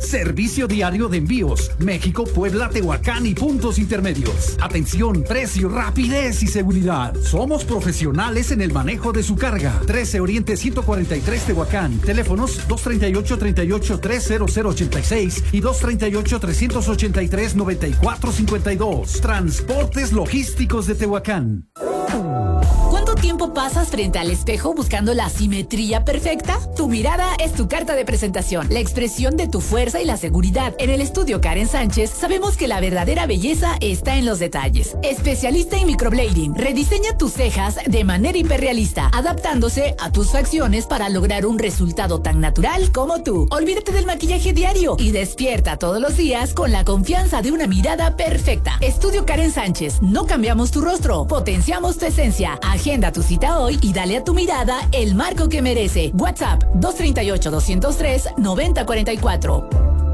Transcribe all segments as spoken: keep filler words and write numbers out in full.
Servicio diario de envíos. México, Puebla, Tehuacán y puntos intermedios. Atención, precio, rapidez y seguridad. Somos profesionales en el manejo de su carga. trece Oriente ciento cuarenta y tres Tehuacán. Teléfonos dos treinta y ocho, treinta y ocho, tres cero cero ochenta y seis y dos treinta y ocho, trescientos ochenta y tres, noventa y cuatro cincuenta y dos. Transportes Logísticos de Tehuacán. ¿Cuánto tiempo pasas frente al espejo buscando la simetría perfecta? Tu mirada es tu carta de presentación, la expresión de tu fuerza y la seguridad. En el estudio Karen Sánchez sabemos que la verdadera belleza está en los detalles. Especialista en microblading, rediseña tus cejas de manera hiperrealista, adaptándose a tus facciones para lograr un resultado tan natural como tú. Olvídate del maquillaje diario y despierta todos los días con la confianza de una mirada perfecta. Estudio Karen Sánchez, no cambiamos tu rostro, potenciamos tu esencia. Agenda tu cita hoy y dale a tu mirada el marco que merece. WhatsApp dos treinta y ocho, doscientos tres, noventa cuarenta y cuatro.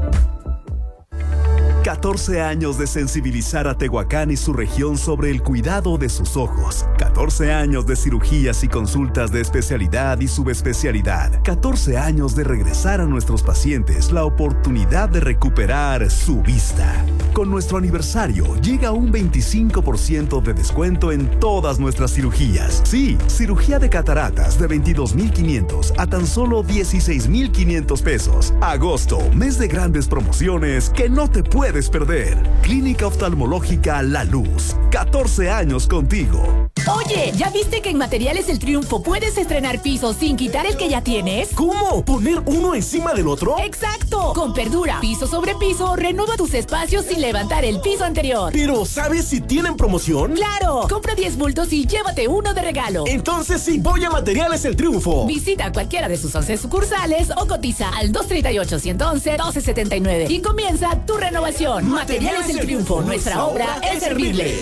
catorce años de sensibilizar a Tehuacán y su región sobre el cuidado de sus ojos. catorce años de cirugías y consultas de especialidad y subespecialidad. catorce años de regresar a nuestros pacientes la oportunidad de recuperar su vista. Con nuestro aniversario llega un veinticinco por ciento de descuento en todas nuestras cirugías. Sí, cirugía de cataratas de veintidós mil quinientos a tan solo dieciséis mil quinientos pesos. Agosto, mes de grandes promociones que no te puedes perder. Clínica Oftalmológica La Luz. catorce años contigo. Oye, ¿ya viste que en Materiales El Triunfo puedes estrenar pisos sin quitar el que ya tienes? ¿Cómo? ¿Poner uno encima del otro? ¡Exacto! Con Perdura, piso sobre piso, renueva tus espacios sin levantar el piso anterior. Pero, ¿sabes si tienen promoción? ¡Claro! Compra diez bultos y llévate uno de regalo. Entonces sí, voy a Materiales El Triunfo. Visita cualquiera de sus once sucursales o cotiza al dos treinta y ocho, ciento once, doce setenta y nueve y comienza tu renovación. Materiales El Triunfo, nuestra obra es servirle.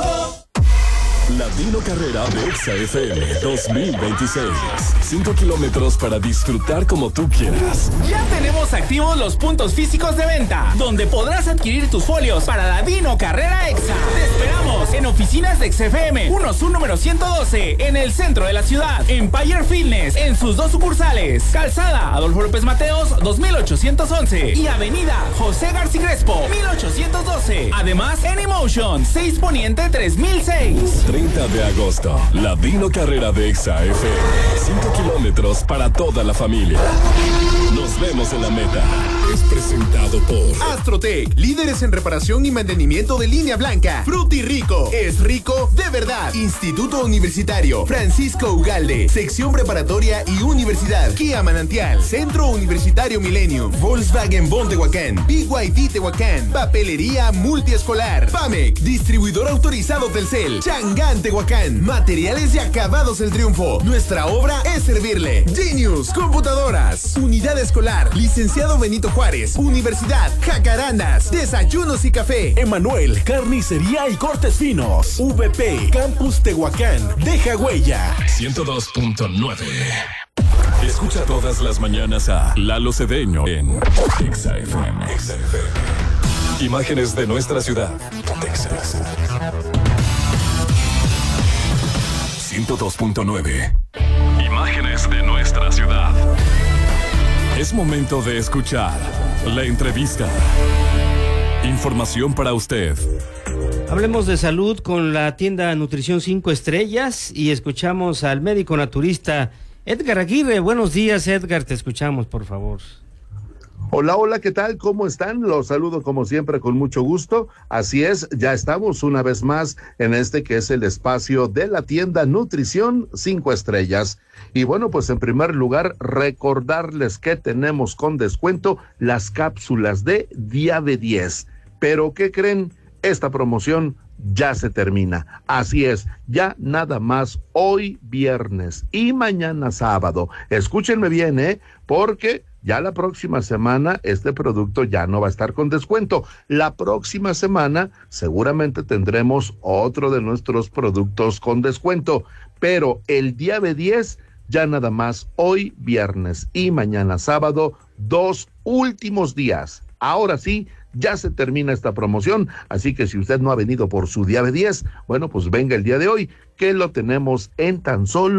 Latino Carrera de Exa F M dos mil veintiséis. cinco kilómetros para disfrutar como tú quieras. Ya tenemos activos los puntos físicos de venta, donde podrás adquirir tus folios para la Dino Carrera Exa. Te esperamos en oficinas de Exa F M, uno Sur número ciento doce, en el centro de la ciudad. Empire Fitness, en sus dos sucursales. Calzada Adolfo López Mateos, dos mil ochocientos once. Y Avenida José García Crespo, mil ochocientos doce. Además, en Emotion, seis Poniente tres mil seis. treinta de agosto, la Dino Carrera de Exa F M. cinco kilómetros para toda la familia. Nos vemos en la meta. Es presentado por Astrotech, líderes en reparación y mantenimiento de línea blanca. Fruti Rico, es rico de verdad. Instituto Universitario Francisco Ugalde, sección preparatoria y universidad. Kia Manantial, Centro Universitario Millennium, Volkswagen Bon Tehuacán, B Y D Tehuacán, Papelería Multiescolar, Pamec, distribuidor autorizado Telcel, Changán Tehuacán, Materiales y Acabados El Triunfo. Nuestra obra es servirle. Genius, computadoras, unidad escolar, licenciado Benito Juárez, Universidad Jacarandas, desayunos y café. Emanuel, carnicería y cortes finos. V P, Campus Tehuacán, deja huella. ciento dos punto nueve. Escucha todas las mañanas a Lalo Cedeño en Exa F M. Exa F M. Imágenes de nuestra ciudad. Texas. ciento dos punto nueve. Imágenes de nuestra ciudad. Es momento de escuchar la entrevista. Información para usted. Hablemos de salud con la tienda Nutrición cinco Estrellas y escuchamos al médico naturista Edgar Aguirre. Buenos días, Edgar, te escuchamos, por favor. Hola, hola, ¿qué tal? ¿Cómo están? Los saludo como siempre con mucho gusto. Así es, ya estamos una vez más en este que es el espacio de la tienda Nutrición cinco Estrellas. Y bueno, pues en primer lugar, recordarles que tenemos con descuento las cápsulas de día de diez. Pero, ¿qué creen? Esta promoción ya se termina. Así es, ya nada más hoy viernes y mañana sábado. Escúchenme bien, ¿eh? Porque ya la próxima semana este producto ya no va a estar con descuento. La próxima semana seguramente tendremos otro de nuestros productos con descuento. Pero el día de diez, ya nada más hoy viernes y mañana sábado, dos últimos días. Ahora sí, ya se termina esta promoción, así que si usted no ha venido por su día de diez, bueno, pues venga el día de hoy, que lo tenemos en tan solo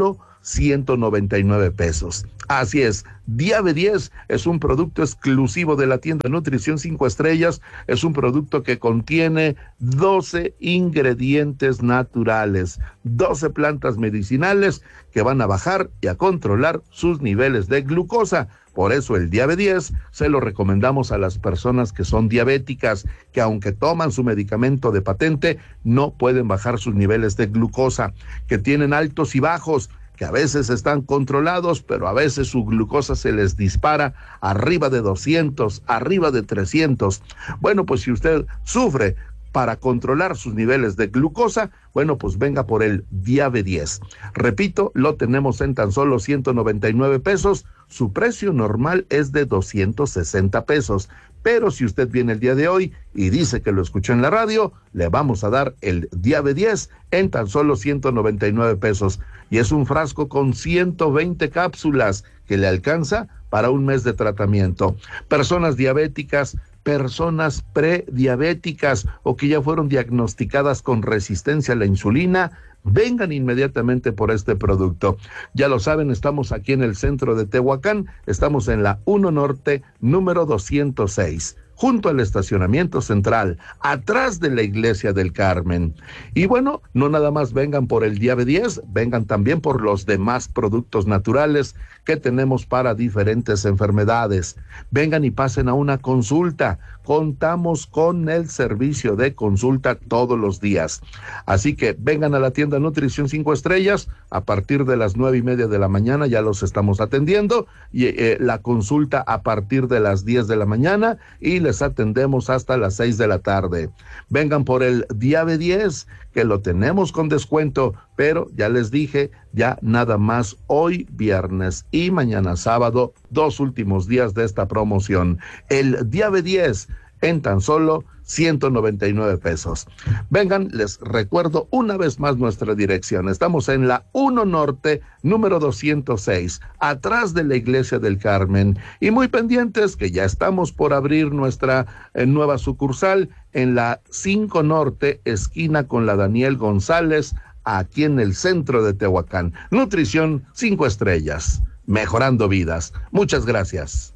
ciento noventa y nueve pesos. Así es, Día B diez es un producto exclusivo de la tienda Nutrición cinco Estrellas, es un producto que contiene doce ingredientes naturales, doce plantas medicinales que van a bajar y a controlar sus niveles de glucosa. Por eso el Día B diez se lo recomendamos a las personas que son diabéticas, que aunque toman su medicamento de patente, no pueden bajar sus niveles de glucosa, que tienen altos y bajos, que a veces están controlados, pero a veces su glucosa se les dispara arriba de doscientos, arriba de trescientos. Bueno, pues si usted sufre para controlar sus niveles de glucosa, bueno, pues venga por el Día B diez. Repito, lo tenemos en tan solo ciento noventa y nueve pesos, su precio normal es de doscientos sesenta pesos, pero si usted viene el día de hoy y dice que lo escuchó en la radio, le vamos a dar el Día B diez en tan solo ciento noventa y nueve pesos, y es un frasco con ciento veinte cápsulas que le alcanza para un mes de tratamiento. Personas diabéticas, personas prediabéticas o que ya fueron diagnosticadas con resistencia a la insulina, vengan inmediatamente por este producto. Ya lo saben, estamos aquí en el centro de Tehuacán, estamos en la uno Norte, número doscientos seis, junto al estacionamiento central, atrás de la iglesia del Carmen. Y bueno, no nada más vengan por el Día B diez, vengan también por los demás productos naturales que tenemos para diferentes enfermedades. Vengan y pasen a una consulta. Contamos con el servicio de consulta todos los días. Así que vengan a la tienda Nutrición cinco Estrellas a partir de las nueve y media de la mañana, ya los estamos atendiendo, y eh, la consulta a partir de las diez de la mañana y les atendemos hasta las seis de la tarde. Vengan por el Día B diez, que lo tenemos con descuento, pero ya les dije, ya nada más hoy viernes y mañana sábado, dos últimos días de esta promoción. El Día B diez en tan solo ciento noventa y nueve pesos. Vengan, les recuerdo una vez más nuestra dirección. Estamos en la uno Norte, número doscientos seis, atrás de la iglesia del Carmen. Y muy pendientes que ya estamos por abrir nuestra eh, nueva sucursal en la cinco Norte, esquina con la Daniel González, aquí en el centro de Tehuacán. Nutrición cinco Estrellas, mejorando vidas. Muchas gracias.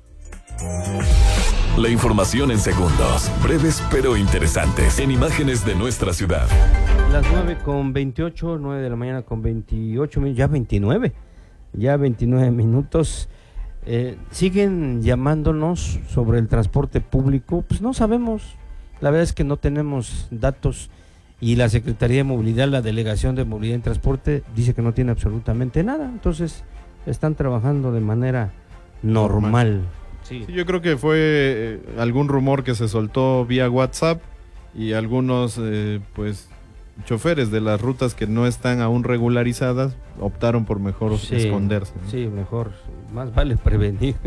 La información en segundos, breves pero interesantes, en imágenes de nuestra ciudad. Las nueve con veintiocho, nueve de la mañana con veintiocho minutos, ya veintinueve, ya veintinueve minutos. Eh, siguen llamándonos sobre el transporte público, pues no sabemos, la verdad es que no tenemos datos, y la Secretaría de Movilidad, la Delegación de Movilidad y Transporte, dice que no tiene absolutamente nada, entonces están trabajando de manera normal. normal. Sí. Sí, yo creo que fue eh, algún rumor que se soltó vía WhatsApp y algunos eh, pues choferes de las rutas que no están aún regularizadas optaron por mejor sí, esconderse, ¿no? Sí, mejor, más vale prevenir.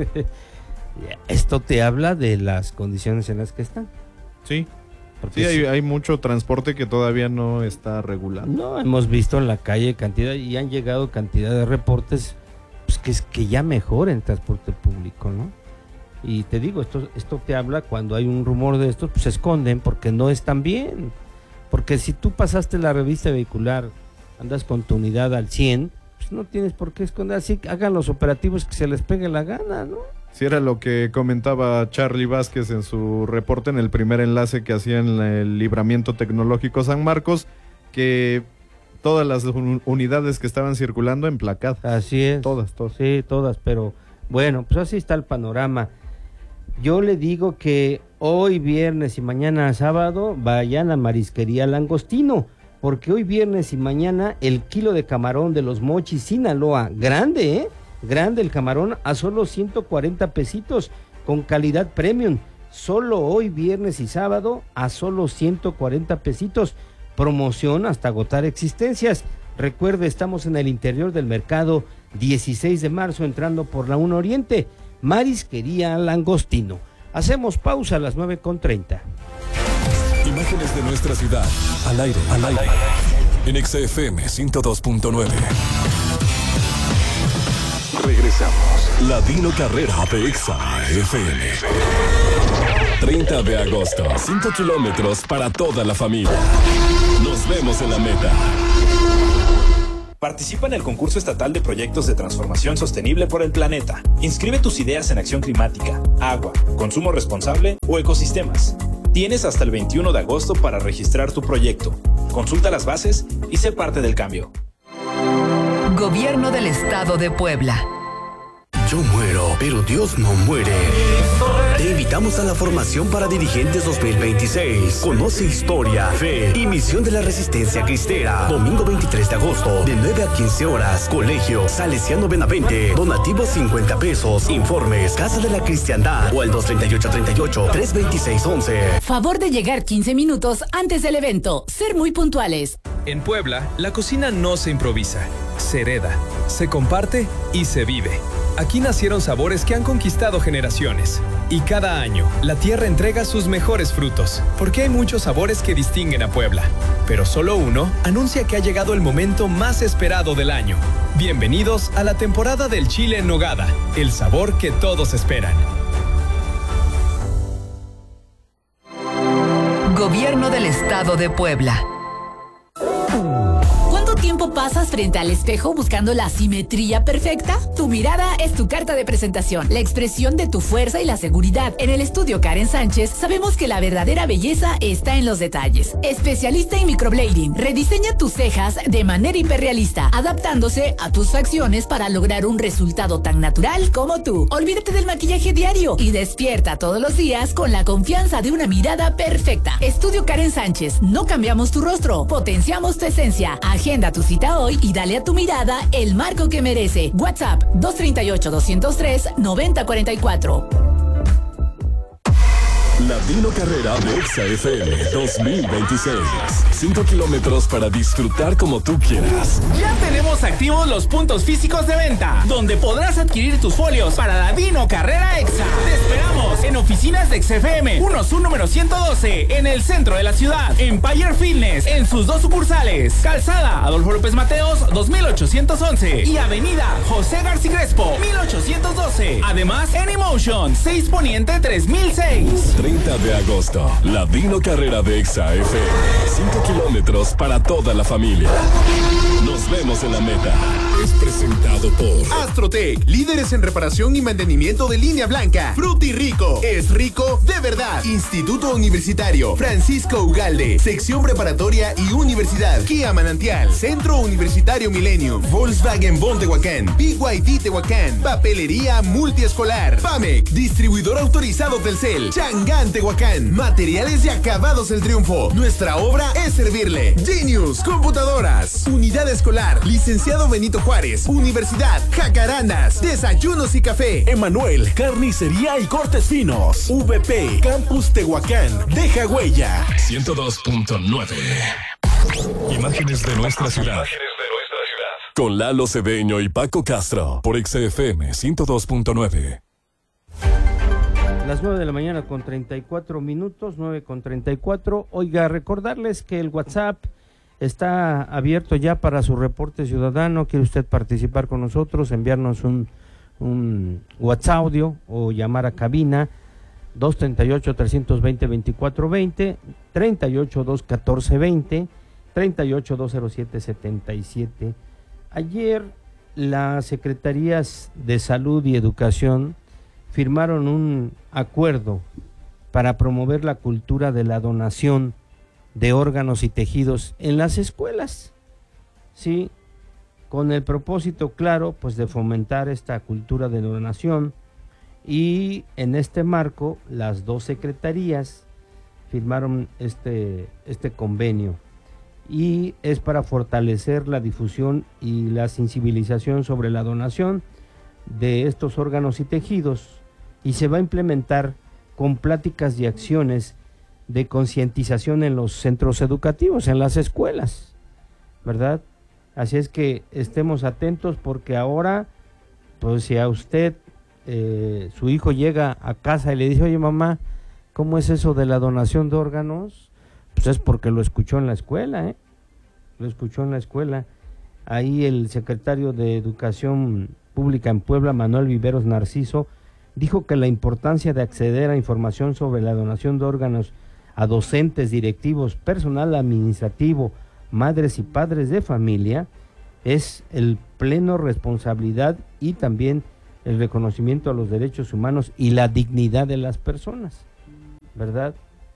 Esto te habla de las condiciones en las que están. Sí, Porque sí, hay, hay mucho transporte que todavía no está regulado. No, hemos visto en la calle cantidad y han llegado cantidad de reportes pues que es que ya mejora el transporte público, ¿no? Y te digo, esto esto te habla cuando hay un rumor de estos, pues se esconden porque no están bien. Porque si tú pasaste la revista vehicular, andas con tu unidad al cien, pues no tienes por qué esconder, así hagan los operativos que se les pegue la gana, ¿no? Sí, era lo que comentaba Charlie Vázquez en su reporte, en el primer enlace que hacía en el Libramiento Tecnológico San Marcos, que todas las un, unidades que estaban circulando emplacadas. Así es. Todas, todas. Sí, todas, pero bueno, pues así está el panorama. Yo le digo que hoy viernes y mañana sábado vayan a Marisquería Langostino, porque hoy viernes y mañana el kilo de camarón de Los Mochis, Sinaloa, grande, ¿eh? Grande el camarón, a solo ciento cuarenta pesitos, con calidad premium. Solo hoy viernes y sábado a solo ciento cuarenta pesitos. Promoción hasta agotar existencias. Recuerde, estamos en el interior del mercado, dieciséis de marzo, entrando por la uno Oriente. Marisquería Langostino. Hacemos pausa a las nueve con treinta. Imágenes de nuestra ciudad, al aire, al aire, en X F M ciento dos punto nueve. Regresamos. Ladino Carrera de X F M. treinta de agosto, cinco kilómetros para toda la familia. Nos vemos en la meta. Participa en el concurso estatal de proyectos de transformación sostenible por el planeta. Inscribe tus ideas en acción climática, agua, consumo responsable o ecosistemas. Tienes hasta el veintiuno de agosto para registrar tu proyecto. Consulta las bases y sé parte del cambio. Gobierno del Estado de Puebla. Yo muero, pero Dios no muere. Te invitamos a la formación para dirigentes dos mil veintiséis. Conoce historia, fe y misión de la Resistencia Cristera. Domingo veintitrés de agosto, de nueve a quince horas. Colegio Salesiano Benavente. Donativos cincuenta pesos. Informes Casa de la Cristiandad o al dos treinta y ocho treinta y ocho, tres veintiséis once. Favor de llegar quince minutos antes del evento. Ser muy puntuales. En Puebla, la cocina no se improvisa, se hereda, se comparte y se vive. Aquí nacieron sabores que han conquistado generaciones. Y cada año, la tierra entrega sus mejores frutos, porque hay muchos sabores que distinguen a Puebla. Pero solo uno anuncia que ha llegado el momento más esperado del año. Bienvenidos a la temporada del chile en nogada, el sabor que todos esperan. Gobierno del Estado de Puebla. ¿Cuánto tiempo pasas frente al espejo buscando la simetría perfecta? Tu mirada es tu carta de presentación, la expresión de tu fuerza y la seguridad. En el estudio Karen Sánchez sabemos que la verdadera belleza está en los detalles. Especialista en microblading, rediseña tus cejas de manera hiperrealista, adaptándose a tus facciones para lograr un resultado tan natural como tú. Olvídate del maquillaje diario y despierta todos los días con la confianza de una mirada perfecta. Estudio Karen Sánchez, no cambiamos tu rostro, potenciamos tu esencia. Agenda tu cita hoy y dale a tu mirada el marco que merece. WhatsApp dos treinta y ocho, doscientos tres, noventa cuarenta y cuatro. Latino Carrera de Exa F M dos mil veintiséis. cinco kilómetros para disfrutar como tú quieras. Ya tenemos activos los puntos físicos de venta, donde podrás adquirir tus folios para la Dino Carrera Exa. Te esperamos en oficinas de Exa F M, uno Sur número ciento doce, en el centro de la ciudad. Empire Fitness, en sus dos sucursales. Calzada Adolfo López Mateos, dos mil ochocientos once. Y Avenida José García Crespo, mil ochocientos doce. Además, en Emotion, seis Poniente tres mil seis. treinta de agosto, la Dino Carrera de Exa F M. cinco kilómetros para toda la familia. Nos vemos en la meta. Es presentado por Astrotech, líderes en reparación y mantenimiento de línea blanca. Fruti Rico, es rico de verdad. Instituto Universitario Francisco Ugalde, sección preparatoria y universidad. Kia Manantial, Centro Universitario Millennium, Volkswagen Bon Tehuacán, B Y D Tehuacán, Papelería Multiescolar, Pamec, distribuidor autorizado Telcel, Changán Tehuacán, Materiales y Acabados El Triunfo. Nuestra obra es servirle. Genius Computadoras, Unidad Escolar, Licenciado Benito Juárez, Universidad Jacarandas, Desayunos y Café. Emanuel, Carnicería y Cortes Finos. V P, Campus Tehuacán, deja huella. ciento dos punto nueve. Imágenes de nuestra ciudad. Con Lalo Cedeño y Paco Castro por Exa F M ciento dos punto nueve. Las nueve de la mañana con treinta y cuatro minutos, nueve con treinta y cuatro. Oiga, recordarles que el WhatsApp está abierto ya para su reporte ciudadano. ¿Quiere usted participar con nosotros? Enviarnos un, un WhatsApp audio o llamar a cabina dos treinta y ocho, trescientos veinte, veinticuatro veinte, treinta y ocho, dos catorce veinte, treinta y ocho, dos cero siete, setenta y siete. Ayer las Secretarías de Salud y Educación firmaron un acuerdo para promover la cultura de la donación de órganos y tejidos en las escuelas, sí, con el propósito claro, pues, de fomentar esta cultura de donación. Y en este marco, las dos secretarías firmaron este, este convenio, y es para fortalecer la difusión y la sensibilización sobre la donación de estos órganos y tejidos, y se va a implementar con pláticas y acciones de concientización en los centros educativos, en las escuelas, ¿verdad? Así es que estemos atentos, porque ahora, pues, si a usted, eh, su hijo llega a casa y le dice: oye, mamá, ¿cómo es eso de la donación de órganos? Pues es porque lo escuchó en la escuela, ¿eh? Lo escuchó en la escuela. Ahí el secretario de Educación Pública en Puebla, Manuel Viveros Narciso, dijo que la importancia de acceder a información sobre la donación de órganos a docentes, directivos, personal administrativo, madres y padres de familia, es el pleno responsabilidad y también el reconocimiento a los derechos humanos y la dignidad de las personas, ¿verdad?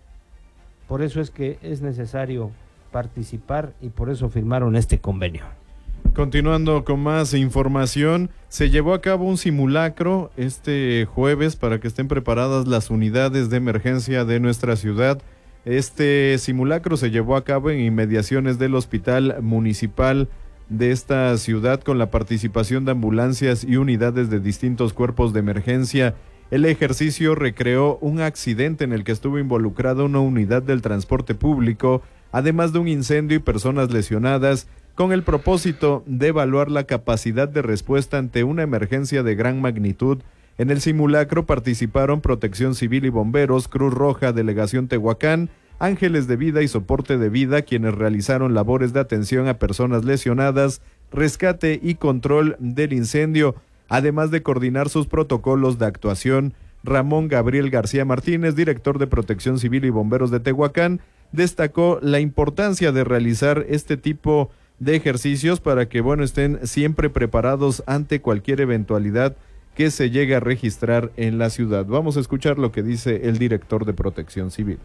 Por eso es que es necesario participar y por eso firmaron este convenio. Continuando con más información, se llevó a cabo un simulacro este jueves para que estén preparadas las unidades de emergencia de nuestra ciudad. Este simulacro se llevó a cabo en inmediaciones del Hospital Municipal de esta ciudad con la participación de ambulancias y unidades de distintos cuerpos de emergencia. El ejercicio recreó un accidente en el que estuvo involucrada una unidad del transporte público, además de un incendio y personas lesionadas, con el propósito de evaluar la capacidad de respuesta ante una emergencia de gran magnitud. En el simulacro participaron Protección Civil y Bomberos, Cruz Roja, Delegación Tehuacán, Ángeles de Vida y Soporte de Vida, quienes realizaron labores de atención a personas lesionadas, rescate y control del incendio, además de coordinar sus protocolos de actuación. Ramón Gabriel García Martínez, director de Protección Civil y Bomberos de Tehuacán, destacó la importancia de realizar este tipo de ejercicios para que, bueno, estén siempre preparados ante cualquier eventualidad que se llegue a registrar en la ciudad. Vamos a escuchar lo que dice el director de Protección Civil.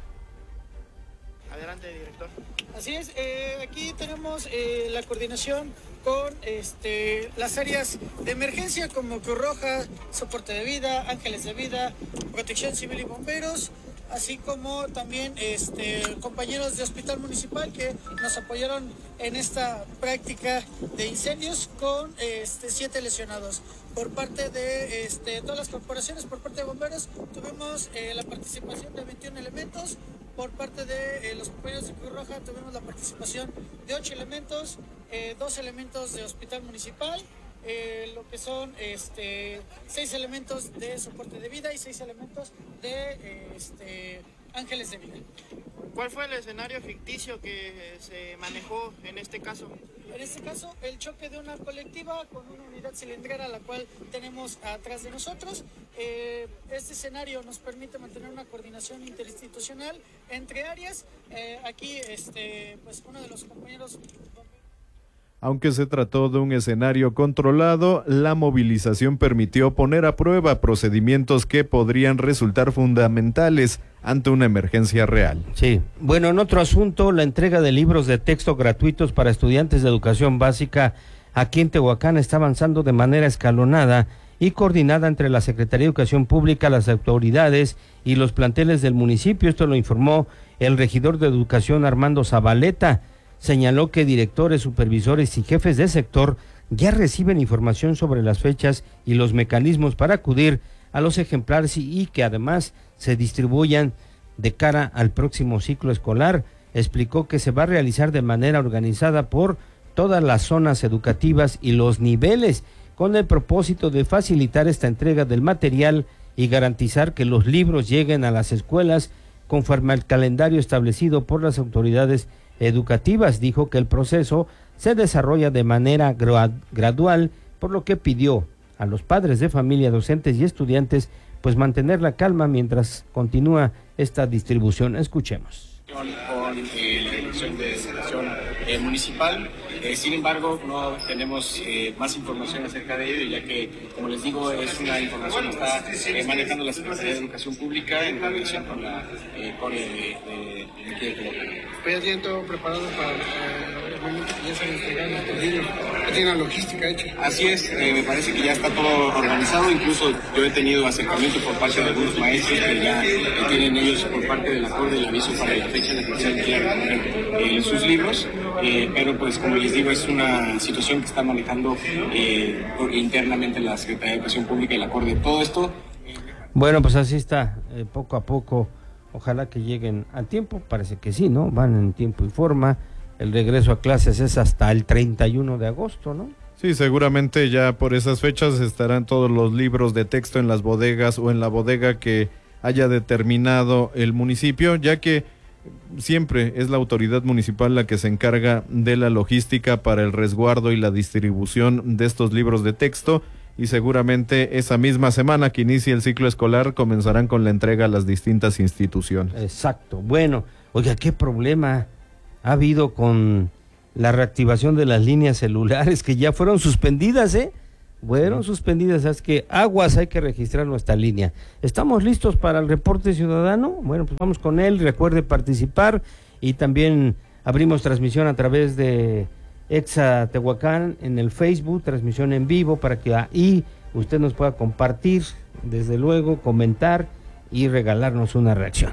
Adelante, director. Así es, eh, aquí tenemos eh, la coordinación con este, las áreas de emergencia como Cruz Roja, Soporte de Vida, Ángeles de Vida, Protección Civil y Bomberos, así como también este, compañeros de Hospital Municipal que nos apoyaron en esta práctica de incendios con este, siete lesionados. Por parte de este, todas las corporaciones, por parte de bomberos, tuvimos eh, la participación de veintiún elementos. Por parte de eh, los compañeros de Cruz Roja tuvimos la participación de ocho elementos, eh, dos elementos de Hospital Municipal, eh, lo que son este, seis elementos de Soporte de Vida y seis elementos de eh, este, Ángeles de Vida. ¿Cuál fue el escenario ficticio que se manejó en este caso? En este caso, el choque de una colectiva con una unidad cilindrera, la cual tenemos atrás de nosotros. Eh, este escenario nos permite mantener una coordinación interinstitucional entre áreas. Eh, aquí, este, pues, uno de los compañeros... Aunque se trató de un escenario controlado, la movilización permitió poner a prueba procedimientos que podrían resultar fundamentales ante una emergencia real. Sí. Bueno, en otro asunto, la entrega de libros de texto gratuitos para estudiantes de educación básica aquí en Tehuacán está avanzando de manera escalonada y coordinada entre la Secretaría de Educación Pública, las autoridades y los planteles del municipio. Esto lo informó el regidor de Educación, Armando Zabaleta. Señaló que directores, supervisores y jefes de sector ya reciben información sobre las fechas y los mecanismos para acudir a los ejemplares y, y que además se distribuyan de cara al próximo ciclo escolar. Explicó que se va a realizar de manera organizada por todas las zonas educativas y los niveles, con el propósito de facilitar esta entrega del material y garantizar que los libros lleguen a las escuelas conforme al calendario establecido por las autoridades educativas. Dijo que el proceso se desarrolla de manera gradual, por lo que pidió a los padres de familia, docentes y estudiantes pues mantener la calma mientras continúa esta distribución. Escuchemos. Con eh, la Dirección de Educación eh, Municipal, eh, sin embargo no tenemos eh, más información acerca de ello, ya que, como les digo, es una información que está eh, manejando la Secretaría de Educación Pública en coordinación con la eh, Core de, de, de, de, de ¿Ustedes ya todo preparado para eh, el momento que ya se entregan los pedidos? ¿Ya tienen la logística hecha? Así es, eh, me parece que ya está todo organizado. Incluso yo he tenido acercamiento por parte de algunos maestros que ya eh, tienen ellos por parte del acuerdo el aviso para la fecha en la que se quieren poner eh, sus libros. Eh, pero pues como les digo, es una situación que está manejando eh, internamente la Secretaría de Educación Pública y la Corte. Todo esto... Eh, bueno, pues así está, eh, poco a poco. Ojalá que lleguen a tiempo, parece que sí, ¿no? Van en tiempo y forma. El regreso a clases es hasta el treinta y uno de agosto, ¿no? Sí, seguramente ya por esas fechas estarán todos los libros de texto en las bodegas o en la bodega que haya determinado el municipio, ya que siempre es la autoridad municipal la que se encarga de la logística para el resguardo y la distribución de estos libros de texto. Y seguramente esa misma semana que inicie el ciclo escolar comenzarán con la entrega a las distintas instituciones. Exacto. Bueno, oiga, ¿qué problema ha habido con la reactivación de las líneas celulares que ya fueron suspendidas, ¿eh? Fueron suspendidas, es que aguas, hay que registrar nuestra línea. ¿Estamos listos para el reporte ciudadano? Bueno, pues vamos con él, recuerde participar y también abrimos transmisión a través de Exa Tehuacán en el Facebook, transmisión en vivo para que ahí usted nos pueda compartir, desde luego, comentar y regalarnos una reacción.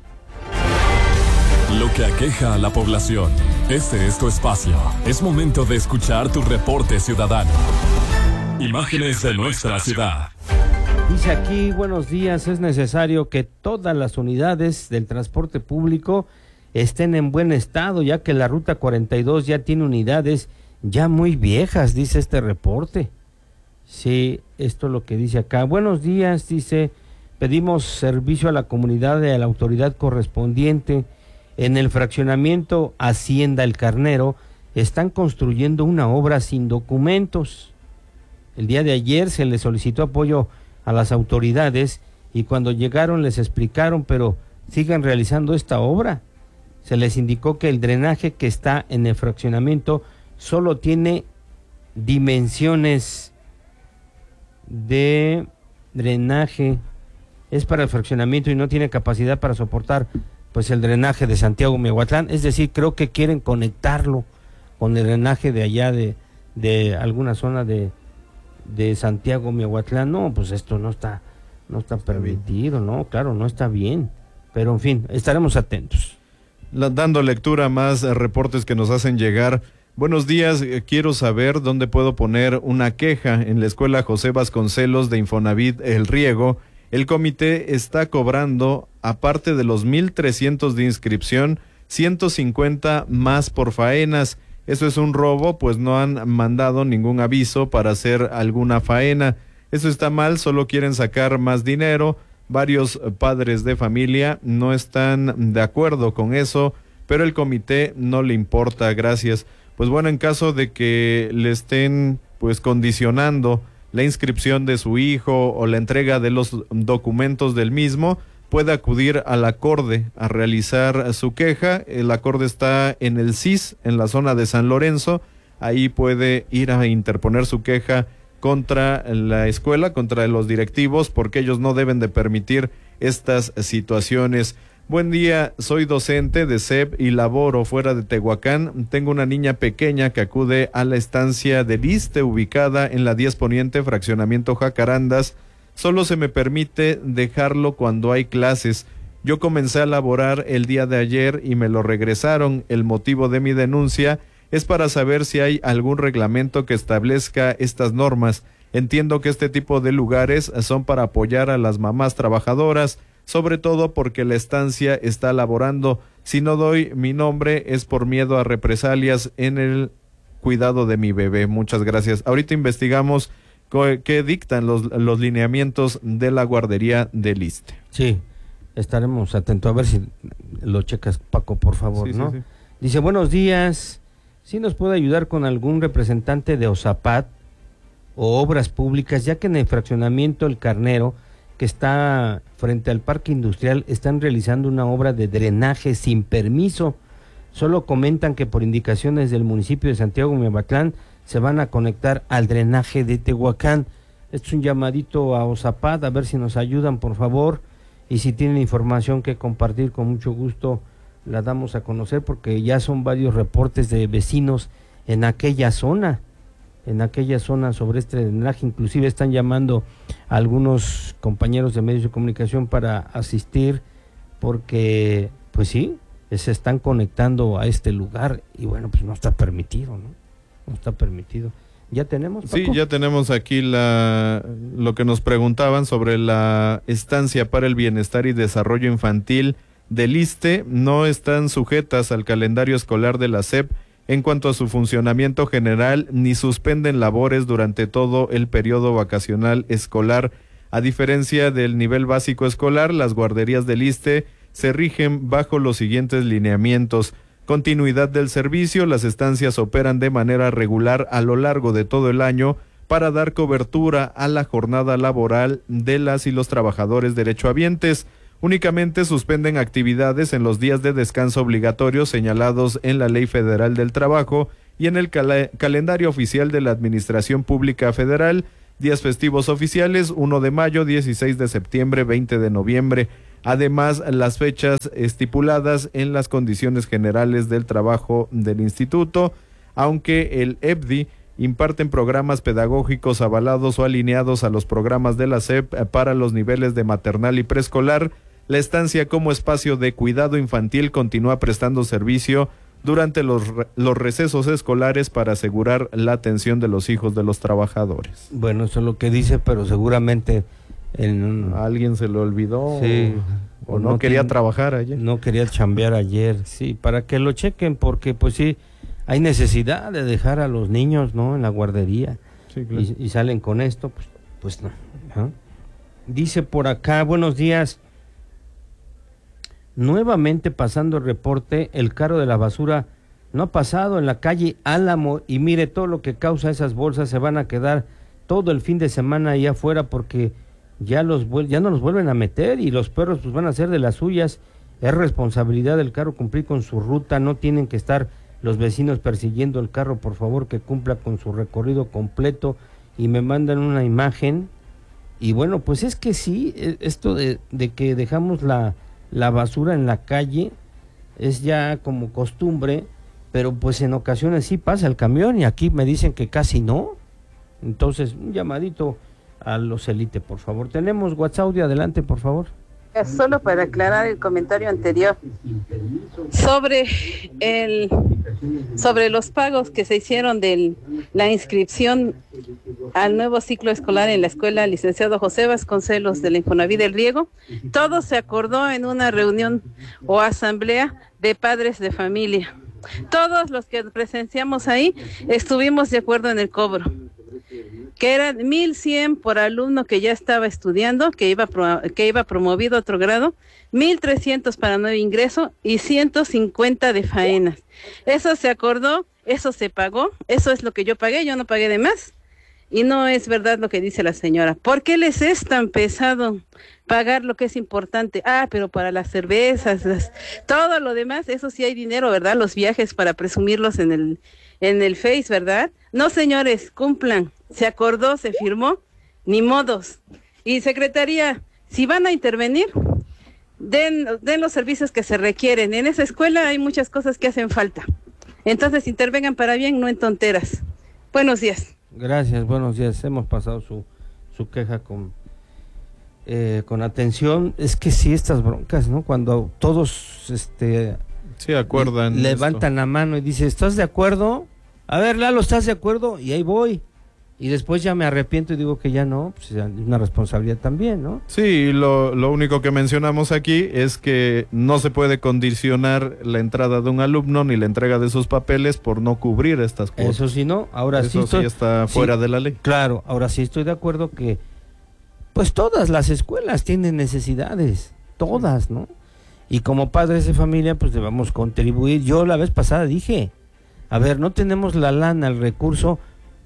Lo que aqueja a la población. Este es tu espacio. Es momento de escuchar tu reporte ciudadano. Imágenes de nuestra ciudad. Dice aquí, buenos días, es necesario que todas las unidades del transporte público estén en buen estado, ya que la ruta cuarenta y dos ya tiene unidades ya muy viejas, dice este reporte. Sí, esto es lo que dice acá. Buenos días, dice, pedimos servicio a la comunidad de la autoridad correspondiente. En el fraccionamiento Hacienda El Carnero están construyendo una obra sin documentos. El día de ayer se les solicitó apoyo a las autoridades y cuando llegaron les explicaron, pero siguen realizando esta obra. Se les indicó que el drenaje que está en el fraccionamiento solo tiene dimensiones de drenaje, es para el fraccionamiento y no tiene capacidad para soportar pues el drenaje de Santiago Miahuatlán, es decir, creo que quieren conectarlo con el drenaje de allá de, de alguna zona de, de Santiago Miahuatlán. No, pues esto no está, no está permitido, no, claro, no está bien, pero en fin, estaremos atentos. La, dando lectura a más eh, reportes que nos hacen llegar. Buenos días, eh, quiero saber dónde puedo poner una queja en la escuela José Vasconcelos de Infonavit El Riego. El comité está cobrando, aparte de los mil trescientos de inscripción, ciento cincuenta más por faenas. Eso es un robo, pues no han mandado ningún aviso para hacer alguna faena. Eso está mal, solo quieren sacar más dinero. Varios padres de familia no están de acuerdo con eso, pero el comité no le importa, gracias. Pues bueno, en caso de que le estén pues condicionando la inscripción de su hijo o la entrega de los documentos del mismo, puede acudir al acorde a realizar su queja. El acorde está en el C I S, en la zona de San Lorenzo. Ahí puede ir a interponer su queja contra la escuela, contra los directivos, porque ellos no deben de permitir estas situaciones. Buen día, soy docente de C E P y laboro fuera de Tehuacán. Tengo una niña pequeña que acude a la estancia del ISSSTE ubicada en la diez Poniente, fraccionamiento Jacarandas. Solo se me permite dejarlo cuando hay clases. Yo comencé a laborar el día de ayer y me lo regresaron. El motivo de mi denuncia es para saber si hay algún reglamento que establezca estas normas. Entiendo que este tipo de lugares son para apoyar a las mamás trabajadoras, sobre todo porque la estancia está laborando. Si no doy mi nombre es por miedo a represalias en el cuidado de mi bebé. Muchas gracias. Ahorita investigamos qué dictan los, los lineamientos de la guardería del ISSSTE. Sí, estaremos atentos a ver si lo checas, Paco, por favor, sí, ¿no? Sí, sí. Dice, buenos días, ¿sí nos puede ayudar con algún representante de OSAPAT o Obras Públicas, ya que en el fraccionamiento El Carnero, que está frente al parque industrial, están realizando una obra de drenaje sin permiso? Solo comentan que por indicaciones del municipio de Santiago Miahuatlán se van a conectar al drenaje de Tehuacán. Esto es un llamadito a OSAPAT, a ver si nos ayudan, por favor, y si tienen información que compartir, con mucho gusto la damos a conocer, porque ya son varios reportes de vecinos en aquella zona, en aquella zona sobre este drenaje. Inclusive están llamando a algunos compañeros de medios de comunicación para asistir, porque pues sí, se están conectando a este lugar y bueno, pues no está permitido, ¿no? No está permitido. ¿Ya tenemos, Paco? Sí, ya tenemos aquí la lo que nos preguntaban sobre la estancia para el bienestar y desarrollo infantil del ISSSTE. No están sujetas al calendario escolar de la S E P en cuanto a su funcionamiento general, ni suspenden labores durante todo el periodo vacacional escolar. A diferencia del nivel básico escolar, las guarderías del ISSSTE se rigen bajo los siguientes lineamientos: continuidad del servicio. Las estancias operan de manera regular a lo largo de todo el año para dar cobertura a la jornada laboral de las y los trabajadores derechohabientes. Únicamente suspenden actividades en los días de descanso obligatorios señalados en la Ley Federal del Trabajo y en el cal- calendario oficial de la Administración Pública Federal, días festivos oficiales, uno de mayo, dieciséis de septiembre, veinte de noviembre. Además, las fechas estipuladas en las condiciones generales del trabajo del instituto, aunque el E P D I imparten programas pedagógicos avalados o alineados a los programas de la S E P para los niveles de maternal y preescolar, la estancia como espacio de cuidado infantil continúa prestando servicio durante los, los recesos escolares para asegurar la atención de los hijos de los trabajadores. Bueno, eso es lo que dice, pero seguramente en, a alguien se le olvidó, sí, o, o no, no quería tiene, trabajar ayer. No quería chambear ayer, sí, para que lo chequen, porque pues sí, hay necesidad de dejar a los niños, ¿no?, en la guardería, sí, claro. y, y salen con esto, pues, pues no. ¿eh? Dice por acá, buenos días. Nuevamente pasando el reporte, el carro de la basura no ha pasado en la calle Álamo y mire todo lo que causa esas bolsas, se van a quedar todo el fin de semana ahí afuera porque ya los ya no los vuelven a meter y los perros pues van a hacer de las suyas. Es responsabilidad del carro cumplir con su ruta, no tienen que estar los vecinos persiguiendo el carro, por favor que cumpla con su recorrido completo y me mandan una imagen. Y bueno, pues es que sí, esto de, de que dejamos la la basura en la calle es ya como costumbre, pero pues en ocasiones sí pasa el camión y aquí me dicen que casi no. Entonces, un llamadito a los Elite, por favor. Tenemos WhatsApp audio, adelante, por favor. Solo para aclarar el comentario anterior sobre el sobre los pagos que se hicieron de la inscripción al nuevo ciclo escolar en la escuela licenciado José Vasconcelos de la Infonavit del Riego, todo se acordó en una reunión o asamblea de padres de familia. Todos los que presenciamos ahí estuvimos de acuerdo en el cobro, que eran mil cien por alumno que ya estaba estudiando, que iba pro, que iba promovido a otro grado, mil trescientos para nuevo ingreso y ciento cincuenta de faenas. Eso se acordó, eso se pagó, eso es lo que yo pagué, yo no pagué de más. Y no es verdad lo que dice la señora. ¿Por qué les es tan pesado pagar lo que es importante? Ah, pero para las cervezas, las, todo lo demás, eso sí hay dinero, ¿verdad? Los viajes para presumirlos en el en el Face, ¿verdad? No, señores, cumplan. Se acordó, se firmó, ni modos. Y secretaría, si van a intervenir, den, den los servicios que se requieren. En esa escuela hay muchas cosas que hacen falta. Entonces intervengan para bien, no en tonteras. Buenos días. Gracias, buenos días. Hemos pasado su, su queja con, eh, con atención. Es que sí, estas broncas, ¿no? Cuando todos este, sí, acuerdan levantan esto. la mano y dicen, ¿estás de acuerdo? A ver, Lalo, ¿estás de acuerdo? Y ahí voy. Y después ya me arrepiento y digo que ya no, pues es una responsabilidad también, ¿no? Sí, lo, lo único que mencionamos aquí es que no se puede condicionar la entrada de un alumno ni la entrega de sus papeles por no cubrir estas cosas. Eso sí, no, ahora Eso sí estoy, sí está fuera sí, de la ley. Claro, ahora sí estoy de acuerdo que pues todas las escuelas tienen necesidades, todas, ¿no? Y como padres de familia pues debemos contribuir. Yo la vez pasada dije, a ver, no tenemos la lana, el recurso,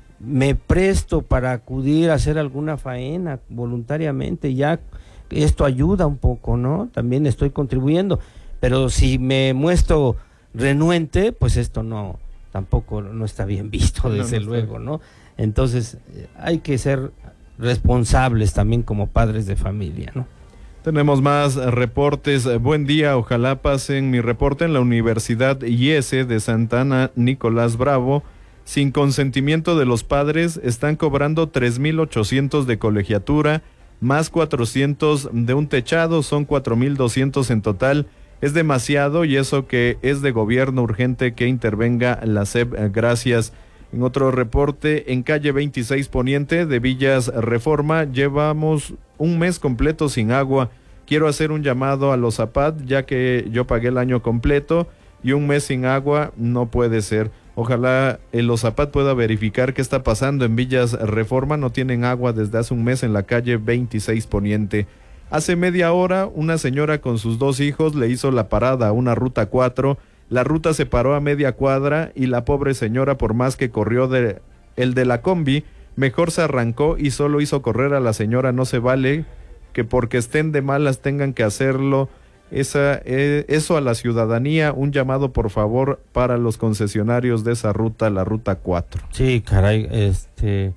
me presto para acudir a hacer alguna faena voluntariamente, ya esto ayuda un poco, ¿no? También estoy contribuyendo, pero si me muestro renuente, pues esto no, tampoco no está bien visto, desde no, no luego, ¿no? Entonces hay que ser responsables también como padres de familia, ¿no? Tenemos más reportes. Buen día, ojalá pasen mi reporte en la Universidad I E S E de Santa Ana, Nicolás Bravo. Sin consentimiento de los padres, están cobrando tres mil ochocientos de colegiatura, más cuatrocientos de un techado, son cuatro mil doscientos en total. Es demasiado y eso que es de gobierno, urgente que intervenga la S E P. Gracias. En otro reporte, en calle veintiséis Poniente de Villas Reforma, llevamos un mes completo sin agua. Quiero hacer un llamado a los Zapat, ya que yo pagué el año completo y un mes sin agua no puede ser. Ojalá el Ozapat pueda verificar qué está pasando en Villas Reforma. No tienen agua desde hace un mes en la calle veintiséis Poniente. Hace media hora, una señora con sus dos hijos le hizo la parada a una ruta cuatro. La ruta se paró a media cuadra y la pobre señora, por más que corrió de, el de la combi, mejor se arrancó y solo hizo correr a la señora. No se vale que porque estén de malas tengan que hacerlo. Esa, eh, eso a la ciudadanía, un llamado por favor para los concesionarios de esa ruta, la ruta cuatro. Sí, caray, este,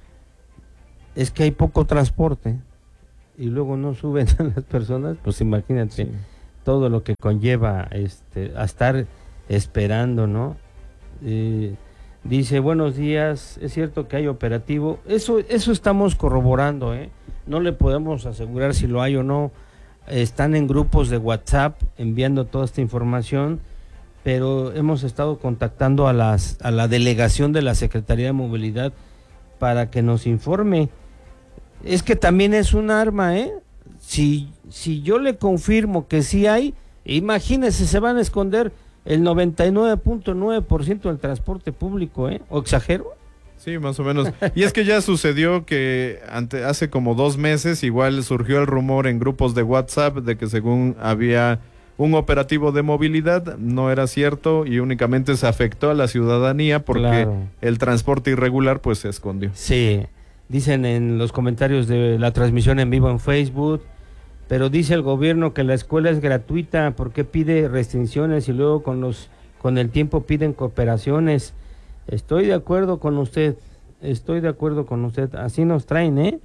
es que hay poco transporte y luego no suben a las personas, pues imagínate sí. todo lo que conlleva este, a estar esperando, ¿no? Eh, dice, buenos días, es cierto que hay operativo, eso, eso estamos corroborando, ¿eh? No le podemos asegurar si lo hay o no. Están en grupos de WhatsApp enviando toda esta información, pero hemos estado contactando a las a la delegación de la Secretaría de Movilidad para que nos informe. Es que también es un arma, ¿eh? Si, si yo le confirmo que sí hay, imagínense, se van a esconder el noventa y nueve punto nueve por ciento del transporte público, ¿eh? ¿O exagero? Sí, más o menos. Y es que ya sucedió que ante, hace como dos meses igual surgió el rumor en grupos de WhatsApp de que según había un operativo de movilidad, no era cierto y únicamente se afectó a la ciudadanía porque claro. el transporte irregular pues se escondió. Sí, dicen en los comentarios de la transmisión en vivo en Facebook, pero dice el gobierno que la escuela es gratuita, ¿por qué pide restricciones y luego con los con el tiempo piden cooperaciones? Estoy de acuerdo con usted, estoy de acuerdo con usted, así nos traen, ¿eh?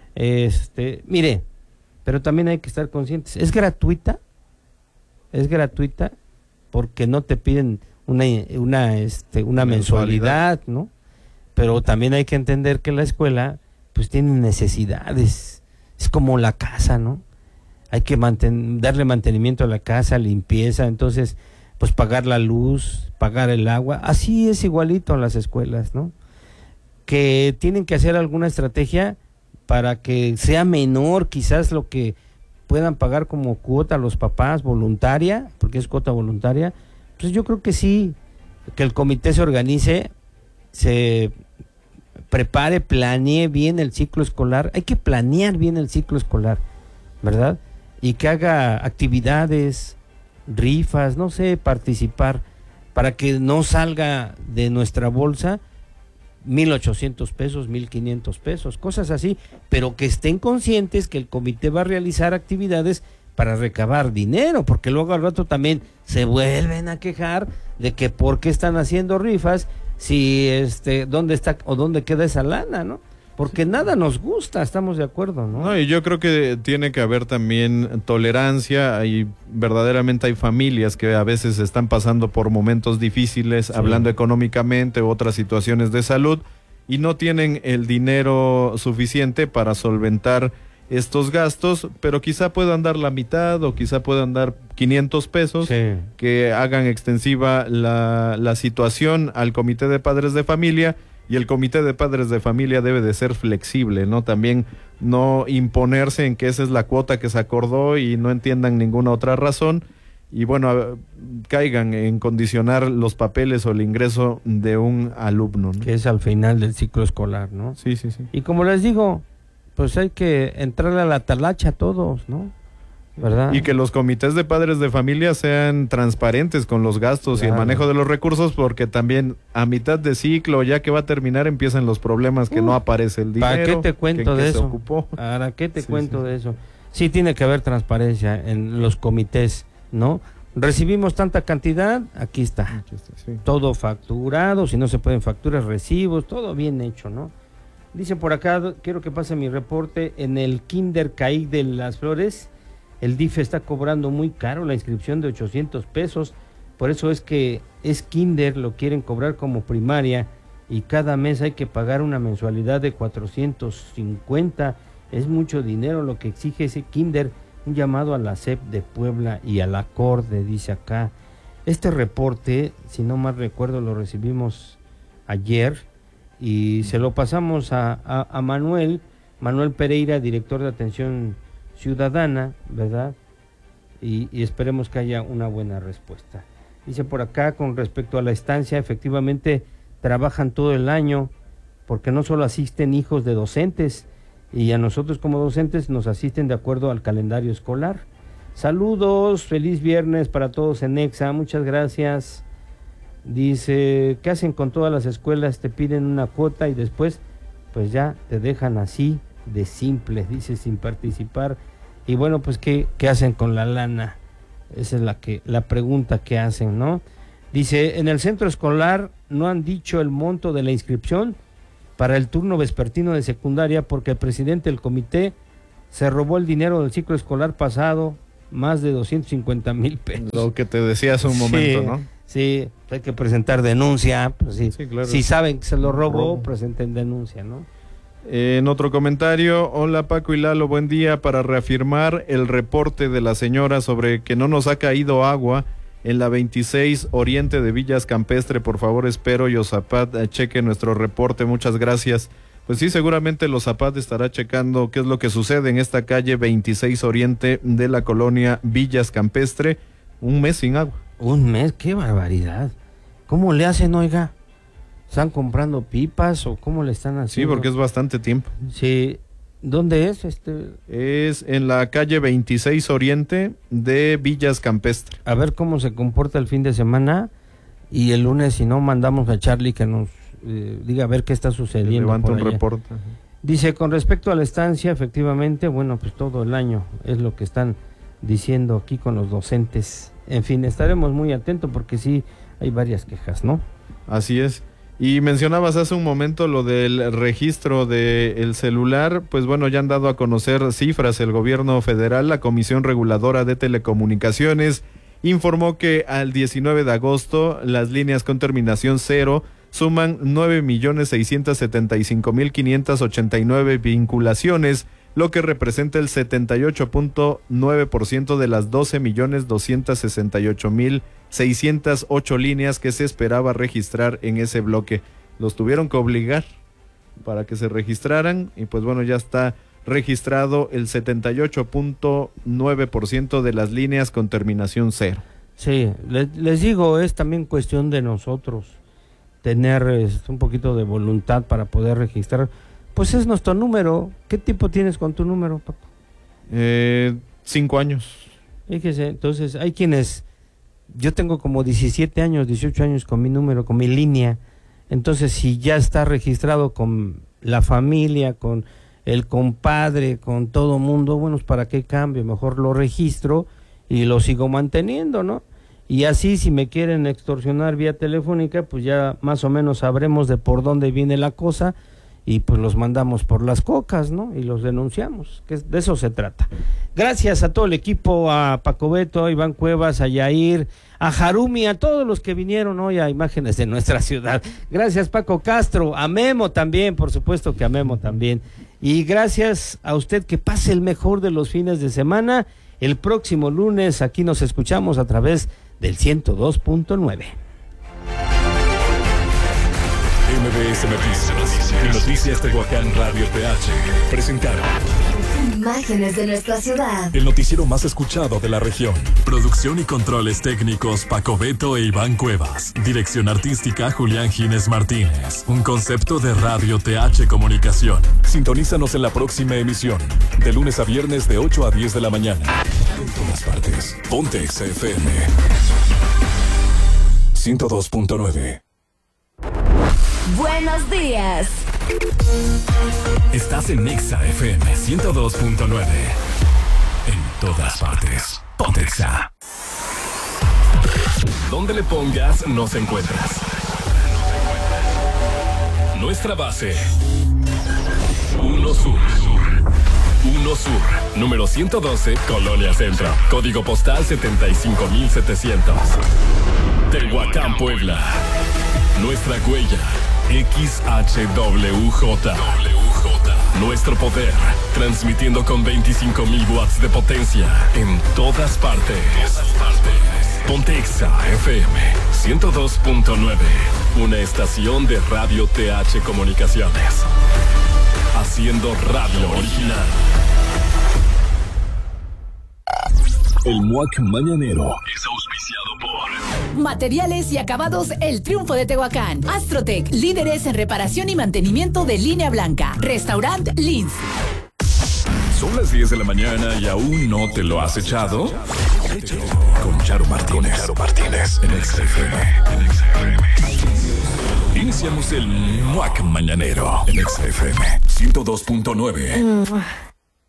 Este, mire, pero también hay que estar conscientes, es gratuita, es gratuita porque no te piden una, una, este, una mensualidad, mensualidad, ¿no? Pero también hay que entender que la escuela, pues tiene necesidades, es como la casa, ¿no? Hay que manten, darle mantenimiento a la casa, limpieza, entonces pues pagar la luz, pagar el agua, así es igualito en las escuelas, ¿no? Que tienen que hacer alguna estrategia para que sea menor quizás lo que puedan pagar como cuota los papás, voluntaria, porque es cuota voluntaria, pues yo creo que sí, que el comité se organice, se prepare, planee bien el ciclo escolar, hay que planear bien el ciclo escolar, ¿verdad? Y que haga actividades, rifas, no sé, participar, para que no salga de nuestra bolsa mil ochocientos pesos, mil quinientos pesos, cosas así, pero que estén conscientes que el comité va a realizar actividades para recabar dinero, porque luego al rato también se vuelven a quejar de que por qué están haciendo rifas, si este, dónde está o dónde queda esa lana, ¿no? Porque nada nos gusta, estamos de acuerdo, ¿no? No, y yo creo que tiene que haber también tolerancia, hay, verdaderamente hay familias que a veces están pasando por momentos difíciles, sí. hablando económicamente u otras situaciones de salud, y no tienen el dinero suficiente para solventar estos gastos, pero quizá puedan dar la mitad o quizá puedan dar quinientos pesos, sí. que hagan extensiva la, la situación al Comité de Padres de Familia. Y el Comité de Padres de Familia debe de ser flexible, ¿no? También no imponerse en que esa es la cuota que se acordó y no entiendan ninguna otra razón. Y bueno, caigan en condicionar los papeles o el ingreso de un alumno, ¿no? Que es al final del ciclo escolar, ¿no? Sí, sí, sí. Y como les digo, pues hay que entrarle a la talacha todos, ¿no? ¿Verdad? Y que los comités de padres de familia sean transparentes con los gastos claro. y el manejo de los recursos, porque también a mitad de ciclo, ya que va a terminar, empiezan los problemas que uh, no aparece el dinero. ¿Para qué te cuento que, de que eso? ¿Para qué te sí, cuento sí. de eso? Sí tiene que haber transparencia en los comités, ¿no? Recibimos tanta cantidad, aquí está, aquí está sí. todo facturado, si no se pueden facturas, recibos, todo bien hecho, ¿no? Dice por acá, quiero que pase mi reporte, en el Kinder Caic de Las Flores, el D I F está cobrando muy caro la inscripción de ochocientos pesos, por eso es que es kinder, lo quieren cobrar como primaria y cada mes hay que pagar una mensualidad de cuatrocientos cincuenta, es mucho dinero lo que exige ese kinder. Un llamado a la S E P de Puebla y a la CORDE, dice acá. Este reporte, si no mal recuerdo, lo recibimos ayer y se lo pasamos a, a, a Manuel, Manuel Pereira, director de Atención Ciudadana, ¿verdad? Y, y esperemos que haya una buena respuesta. Dice por acá, con respecto a la estancia, efectivamente trabajan todo el año, porque no solo asisten hijos de docentes, y a nosotros como docentes nos asisten de acuerdo al calendario escolar. Saludos, feliz viernes para todos en EXA, muchas gracias. Dice, ¿qué hacen con todas las escuelas? Te piden una cuota y después pues ya te dejan así, de simples, dice, sin participar. Y bueno, pues ¿qué, qué hacen con la lana? Esa es la, que, la pregunta que hacen, ¿no? Dice, en el centro escolar no han dicho el monto de la inscripción para el turno vespertino de secundaria porque el presidente del comité se robó el dinero del ciclo escolar pasado, más de doscientos cincuenta mil pesos. Lo que te decía hace un momento, sí, ¿no? Sí, hay que presentar denuncia, pues sí, sí, claro. Si saben que se lo robó, Robo. presenten denuncia, ¿no? Eh, en otro comentario, hola Paco y Lalo, buen día. Para reafirmar el reporte de la señora sobre que no nos ha caído agua en la veintiséis Oriente de Villas Campestre, por favor espero Yosapat eh, cheque nuestro reporte, muchas gracias. Pues sí, seguramente los Zapat estará checando qué es lo que sucede en esta calle veintiséis Oriente de la colonia Villas Campestre, un mes sin agua. Un mes, qué barbaridad. ¿Cómo le hacen, oiga? ¿Están comprando pipas o cómo le están haciendo? Sí, porque es bastante tiempo. Sí, ¿dónde es este? Es en la calle veintiséis Oriente de Villas Campestre. A ver cómo se comporta el fin de semana y el lunes, si no, mandamos a Charlie que nos eh, diga a ver qué está sucediendo. Levanta un allá. reporte. Dice, con respecto a la estancia, efectivamente, bueno, pues todo el año es lo que están diciendo aquí con los docentes. En fin, estaremos muy atentos porque sí hay varias quejas, ¿no? Así es. Y mencionabas hace un momento lo del registro del celular, pues bueno, ya han dado a conocer cifras el gobierno federal. La Comisión Reguladora de Telecomunicaciones informó que al diecinueve de agosto las líneas con terminación cero suman nueve millones seiscientos setenta y cinco mil quinientas ochenta y nueve vinculaciones, lo que representa el setenta y ocho punto nueve por ciento de las doce millones doscientos sesenta y ocho mil seiscientas ocho líneas que se esperaba registrar en ese bloque. Los tuvieron que obligar para que se registraran y pues bueno, ya está registrado el setenta y ocho punto nueve por ciento de las líneas con terminación cero. Sí, les, les digo, es también cuestión de nosotros tener es, un poquito de voluntad para poder registrar. Pues es nuestro número. ¿Qué tipo tienes con tu número, Paco? Eh, cinco años. Fíjese, entonces hay quienes, yo tengo como diecisiete años, dieciocho años con mi número, con mi línea. Entonces si ya está registrado con la familia, con el compadre, con todo mundo, bueno, ¿para qué cambio? Mejor lo registro y lo sigo manteniendo, ¿no? Y así si me quieren extorsionar vía telefónica, pues ya más o menos sabremos de por dónde viene la cosa y pues los mandamos por las cocas, ¿no? Y los denunciamos, que de eso se trata. Gracias a todo el equipo, a Paco Beto, a Iván Cuevas, a Yair, a Harumi, a todos los que vinieron hoy a Imágenes de Nuestra Ciudad. Gracias Paco Castro, a Memo también, por supuesto que a Memo también. Y gracias a usted, que pase el mejor de los fines de semana. El próximo lunes aquí nos escuchamos a través del ciento dos punto nueve. M B S Noticias y Noticias Tehuacán Radio T H presentaron Imágenes de Nuestra Ciudad. el noticiero más escuchado de la región. Producción y controles técnicos Paco Beto e Iván Cuevas. Dirección artística Julián Gines Martínez. Un concepto de Radio T H Comunicación. Sintonízanos en la próxima emisión, de lunes a viernes de ocho a diez de la mañana. En todas partes. Ponte Exa F M ciento dos punto nueve. Buenos días. Estás en Exa F M ciento dos punto nueve. En todas partes. Ponte Exa. Donde le pongas, nos encuentras. Nuestra base. Uno Sur. Uno Sur. Número ciento doce, Colonia Centro. Código postal setenta y cinco mil setecientos. Tehuacán, Puebla. Nuestra huella. X H W J. Nuestro poder, transmitiendo con veinticinco mil watts de potencia en todas partes. Ponte Exa F M ciento dos punto nueve, una estación de Radio T H Comunicaciones, haciendo radio original. El M U A C Mañanero es auspiciado por Materiales y Acabados El Triunfo de Tehuacán. Astrotec, líderes en reparación y mantenimiento de línea blanca. Restaurant Lins. Son las diez de la mañana y aún no te lo has echado. Échalo con Charo Martínez. Charo Martínez en Exa F M. Iniciamos el M U A C Mañanero en X F M ciento dos punto nueve.